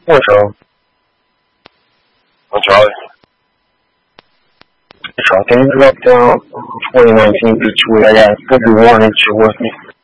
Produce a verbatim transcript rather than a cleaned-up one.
What's wrong? I'm Charlie. So can you drop down twenty nineteen Beechwood? I got February warning with me.